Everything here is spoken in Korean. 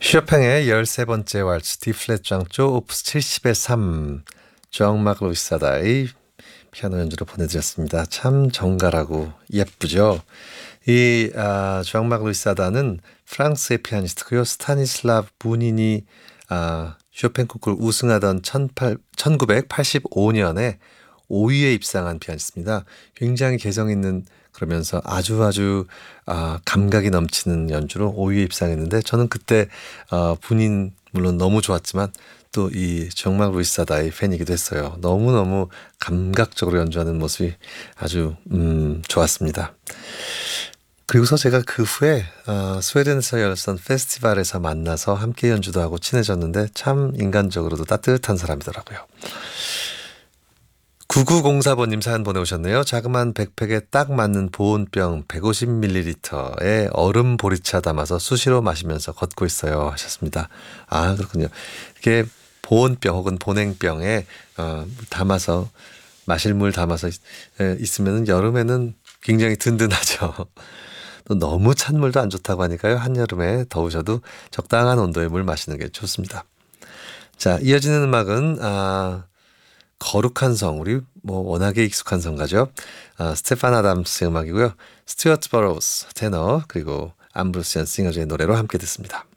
쇼팽의 13번째 왈츠 D플랫 장조 오프스 70의 3 정막 루이사다의 피아노 연주로 보내드렸습니다. 참 정갈하고 예쁘죠. 이 정막 루이사다는 프랑스의 피아니스트고요. 스타니슬라브 부닌이 쇼팽 콩쿠르 우승하던 1985년에 5위에 입상한 피아니스트입니다. 굉장히 개성 있는 그러면서 아주 감각이 넘치는 연주로 5위에 입상했는데 저는 그때 분인 물론 너무 좋았지만 또 이 정막 루이사다의 팬이기도 했어요. 너무너무 감각적으로 연주하는 모습이 아주 좋았습니다. 그리고서 제가 그 후에 스웨덴에서 열렸던 페스티벌에서 만나서 함께 연주도 하고 친해졌는데 참 인간적으로도 따뜻한 사람이더라고요. 9904번님 사연 보내오셨네요. 자그마한 백팩에 딱 맞는 보온병 150ml에 얼음 보리차 담아서 수시로 마시면서 걷고 있어요 하셨습니다. 아 그렇군요. 이렇게 보온병 혹은 보냉병에 담아서 마실 물 담아서 있으면 여름에는 굉장히 든든하죠. 또 너무 찬 물도 안 좋다고 하니까요. 한여름에 더우셔도 적당한 온도의 물 마시는 게 좋습니다. 자, 이어지는 음악은 거룩한 성, 우리 워낙에 익숙한 성가죠. 스테판 아담스의 음악이고요. 스튜어트 버로우스 테너 그리고 암브로시안 싱어즈의 노래로 함께 듣습니다.